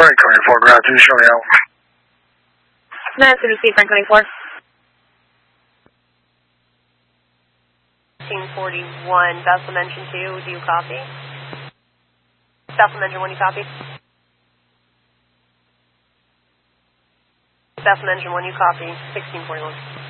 Frank 24, ground 2, show me out. Nice to receive Frank 24. 1541, Bethlehem Engine 2, do you copy? Bethlehem Engine 1, you copy? Bethlehem Engine 1, you copy, 1641.